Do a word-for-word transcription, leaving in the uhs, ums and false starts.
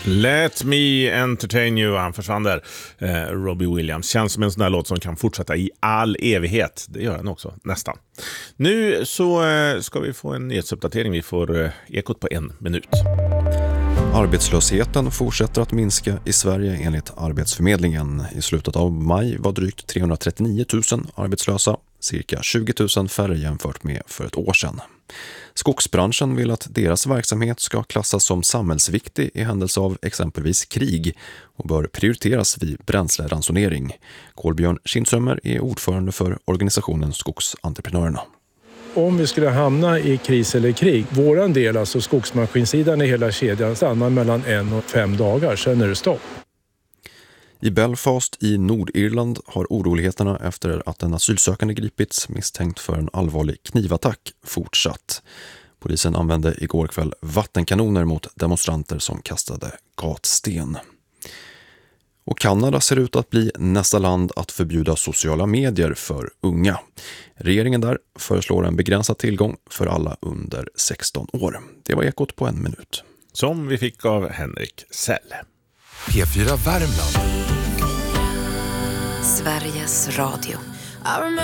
Let me entertain you. Han försvann där. eh, Robbie Williams. Känns som en sån där låt som kan fortsätta i all evighet. Det gör den också, nästan. Nu så eh, ska vi få en nyhetsuppdatering. Vi får eh, ekot på en minut. Arbetslösheten fortsätter att minska i Sverige enligt Arbetsförmedlingen. I slutet av maj var drygt trehundratrettionio tusen arbetslösa, cirka tjugo tusen färre jämfört med för ett år sedan. Skogsbranschen vill att deras verksamhet ska klassas som samhällsviktig i händelse av exempelvis krig och bör prioriteras vid bränsleransonering. Kolbjörn Kindsömer är ordförande för organisationen Skogsentreprenörerna. Om vi skulle hamna i kris eller krig, våran del, alltså skogsmaskinsidan i hela kedjan, stannar mellan en och fem dagar, sen är det stopp. I Belfast i Nordirland har oroligheterna efter att en asylsökande gripits misstänkt för en allvarlig knivattack fortsatt. Polisen använde igår kväll vattenkanoner mot demonstranter som kastade gatsten. Och Kanada ser ut att bli nästa land att förbjuda sociala medier för unga. Regeringen där föreslår en begränsad tillgång för alla under sexton år. Det var ekot på en minut. Som vi fick av Henrik Sell. P fyra Värmland. Sveriges Radio.